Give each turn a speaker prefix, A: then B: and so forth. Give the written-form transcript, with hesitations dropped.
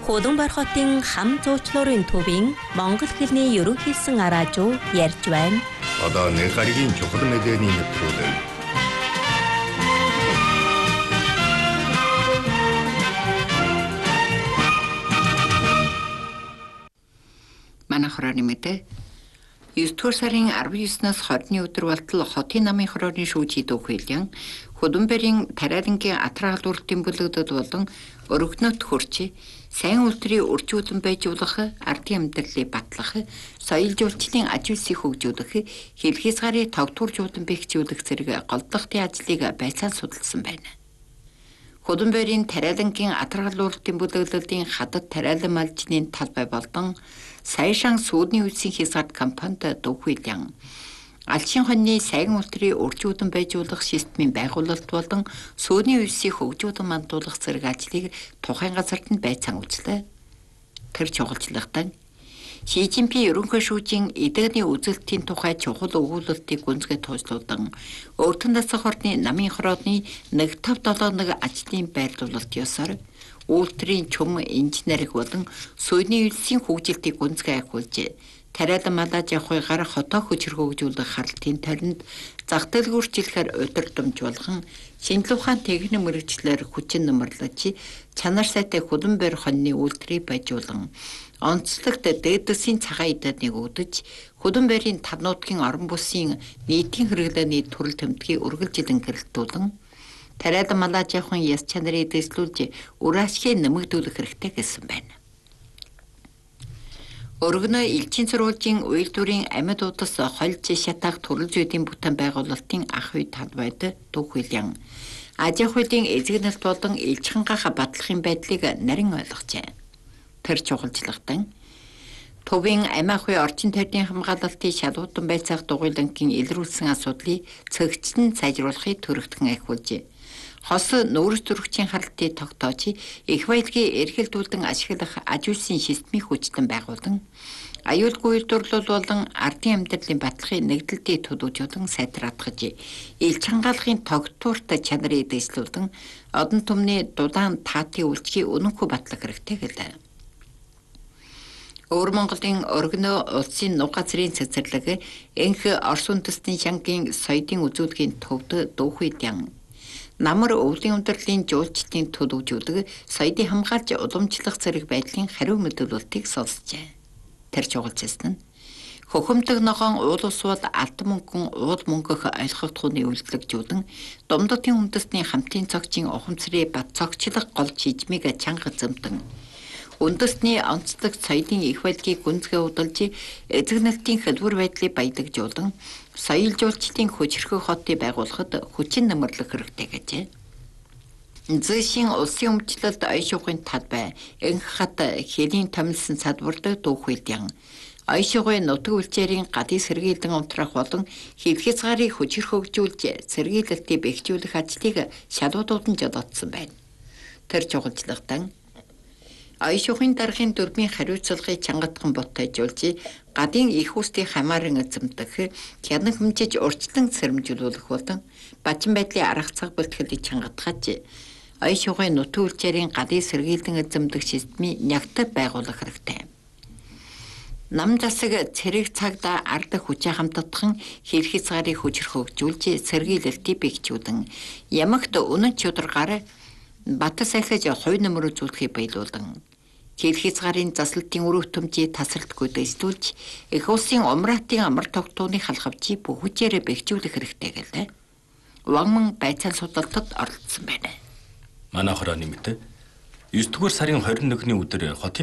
A: Хөдөнбөр хотын хам зуучлуурын төвийн монгол хэлний ерөнхийсэн араажуу ярьж байна.
B: Одоо нэг гаригийн чухал мэдээний нэвтрүүлэг.
C: Манай хорооны мэдээ 9-р сарын 19-наас 20-ны өдөр болтол хотын намын хорооны шүүжид өгүүлэн Хөдөнбөрийн тариалангийн атраалуултын бүлэгдэд болон өргөнөт хурч сайн үлтрийн үржүүлэн байжуулах, ардын амьдралыг батлах, соёл жуулчлалын аж үйлсийг хөгжүүлэх, хил хязгаарыг тогтворжуулан бэхжүүлэх зэрэг голдохтын ажлыг байцаан судалсан байна. Хөдөнбөрийн тариалангийн атраалуултын бүлэглэлийн хадад тариалан малжны талбай болон Сайшан сүүдний үйлсийн хязгаарт компанид дүүхүүлэн Алшин хоньны сайган үлтрийн үржүүлэн байжуулах системийн байгуулалт болон сүүдний үйлсийг хөгжүүлэн мандуулах зэрэг ажлыг тухайн газарт нь байцаан үзлээ. Тэр чухалчлагтай Ши Цзиньпин ерөнхий шүүжийн эдгэрийн үзэлтийн тухай чухал өгүүлэлтийг гүнзгий туушлуулан Өртөн дасах орны намын хороодны 1-5-7 ажлын байрлуулалт ёсоор үйлдвэрийн чөм инженерик болон сүйний үйлсийн хөгжилтийг гүнзгий ахиулж тариалан малаж явахыгаар хотоо хүчрэх хөгжүүлэх харлтын торинд зах дэлгүүрчлэхээр удирдамж болгон шинжлэх ухааны техник мэргэжлэр хүчин нэмэрлэж чанар сайтай Хөдөнбөр хоньны үйлдвэрийг байжуулан онцлогт дээдэсийн цагаан идэлнийг өгдөж Хөдөнбөрийн тав нутгийн орон бүсийн нийтийн хэрэглээний төрөл тэмдгийг үргэлжилэн гэрэлтүүлэн тариалан малаж явахын яс чанарыг дэвшлүүлж үр ашгийг нэмэгдүүлэх хэрэгтэй гэсэн байна. Өргөнөө элчин сурвалжийн үйлдвэрийн амьд удас хольж шатаах төрөл зүйдийн бүтээн байгуулалтын ах үе талбайд дүүхүүлэн аж ахуйн эзэгнэлт болон элч хангах батлахын байдлыг нарийн ойлгожээ. Тэр чухалчлагтай Төвийн амь ахуй орчин тойрны хамгаалалтын шалгуудан байцаах дугуйлангийн илрүүлсэн асуудлыг цэгцлэн сайжруулахыг төрөгдөн ахиулжээ. Хос нүүрс төрөгчийн харалтыг тогтоож их баялагын эргэлдүүлэн ашиглах аж үйлсийн системийг хүчлэн байгуулан аюулгүй үйлдвэрлэл болон ардын амьдралын батлахын нэгдэлтийг төлөвлөжүүлэн сайтраатгаж элч хангаалгын тогтворт чанарыг дэвшлүүлэн одон түмний дулаан таатын үйлчлэгийг үнэнхүү батлах хэрэгтэй гэлээ. Өвөр Монголын өргөнөө улсын нуг газрын цэцэрлэг энх Орос үндэстний шангийн соёлын үзүүлгийн төвд дүүхийдэн намар өвлийн ундралын жуулчлалын төлөвлөжүүлэг соёлыг хамгаалж уламжлах зэрэг байдлын хариу мэдүүлэлтийг сонсжээ. Тэр чухалчилсан нь хөхөмдөг ногоон уул ус бол алт мөнгөн уул мөнгөх ойлгогдохны үйлдвэрлэгжүүлэн Думдатын үндэстний хамтын цогцын ухамсарыг бат цогчлох гол шижмийг чанга зэмтэн үндэстний онцлог соёлын их байдлыг гүнзгий удалж эзэгнэлтийн хэлбэр байдлыг баялагжуулан соёл жуулчлалын хүчрхэг хотыг байгуулахад хүчин нэмэрлэх хэрэгтэй гэжээ. Зэшин улсын өмчлөлд ойшуугын талбай энх хат хэлийн томилсон садвардаг дүүхүүлэн ойшуугын нутаг үлчээрийн гадын сэргийлэн унтрах болон хил хязгаарыг хүчрх хөгжүүлж сэргийлэлтийг бэхжүүлэх ажлыг шалгуудад нь жолоодсон байна. Тэр чухалчлагтай ойшуугын даргын дөрмийн хариуцлагыг чангатхан ботойжуулж гадын их үстийн хамааран эзэмдэх хянан хэмжиж урьдчилан сэрэмжлүүлэх болон бачин байдлын арга цаг бэлтгэлийг чангатгаж ойшуугын нутаг үлчээрийн гадын сэргийлэн эзэмдэх системийг нягт байгуулах хэрэгтэй. Нам засаг цэрэг цагдаа ард хүчээ хамтдахын хил хязгаарыг хүчрх хөгжүүлж сэргийлэлтийг бэхжүүлэн ямагт үнэн чударгаар бат сахиж хувь нэмэр үзүүлэхийг баялуулан хил хязгаарын заслалтын үр хөтөмжийг тасралтгүй дэвшлүүлж их улсын умраатын амар тогтооны халхавчийг бүхэлдээр бэхжүүлэх хэрэгтэй гэлээ. Вангман байцаан судалтад оролцсон байна.
D: Манай хорооны мэдээ 9-р сарын 21-ний өдөр хотын